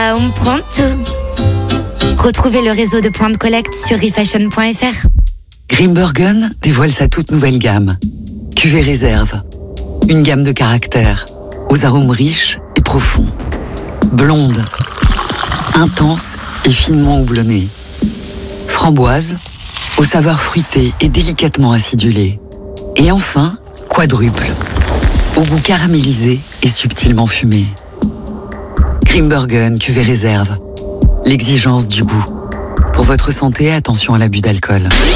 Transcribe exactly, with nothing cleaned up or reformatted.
bah on prend tout. Retrouvez le réseau de points de collecte sur refashion point f r. Grimbergen dévoile sa toute nouvelle gamme. Cuvée réserve. Une gamme de caractères, aux arômes riches et profonds. Blonde, intense et finement houblonnée. Framboise, aux saveurs fruitées et délicatement acidulées. Et enfin, quadruple, au goût caramélisé et subtilement fumé. Grimbergen cuvée réserve. L'exigence du goût. Pour votre santé, attention à l'abus d'alcool.